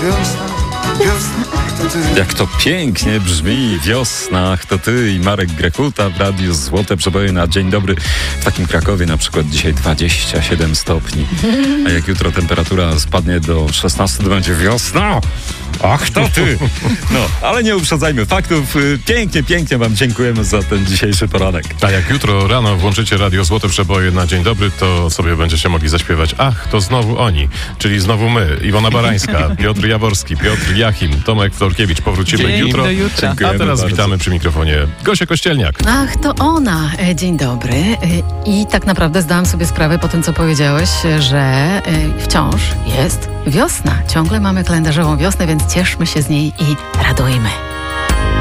wiosna, wiosna, ach to ty. Jak to pięknie brzmi, wiosna, ach to ty i Marek Grekuta w radiu Złote Przeboje na dzień dobry. W takim Krakowie na przykład dzisiaj 27 stopni, a jak jutro temperatura spadnie do 16, to będzie wiosna. Ach to ty! No, ale nie uprzedzajmy faktów. Pięknie, pięknie wam dziękujemy za ten dzisiejszy poranek. A jak jutro rano włączycie radio Złote Przeboje na dzień dobry, to sobie będziecie mogli zaśpiewać ach, to znowu oni, czyli znowu my, Iwona Barańska, Piotr Jaworski, Piotr Jachim, Tomek Florkiewicz. Powrócimy Dzień jutro. do jutra. A teraz bardzo. witamy przy mikrofonie Gosię Kościelniak. Ach, to ona. Dzień dobry. I tak naprawdę zdałam sobie sprawę po tym, co powiedziałeś, że wciąż jest wiosna. Ciągle mamy kalendarzową wiosnę, więc cieszmy się z niej i radujmy.